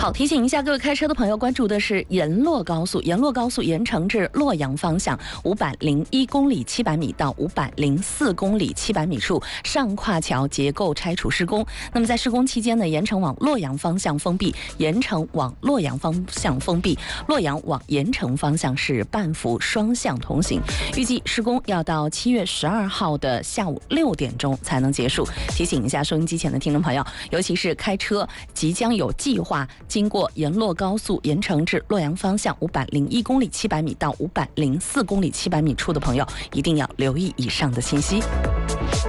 好，提醒一下各位开车的朋友，关注的是延洛高速，延洛高速盐城至洛阳方向501公里700米到504公里700米处上跨桥结构拆除施工。那么在施工期间呢，盐城往洛阳方向封闭，盐城往洛阳方向封闭，洛阳往盐城方向是半幅双向通行。预计施工要到7月12号的下午6点钟才能结束。提醒一下收音机前的听众朋友，尤其是开车即将有计划经过延洛高速盐城至洛阳方向501公里700米到504公里700米处的朋友，一定要留意以上的信息。